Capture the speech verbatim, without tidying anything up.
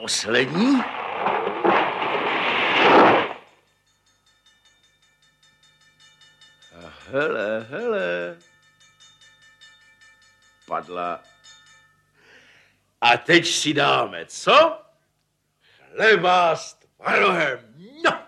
poslední. A hele, hele. Padla. A teď si dáme, co? Chleba s tvarohem. No!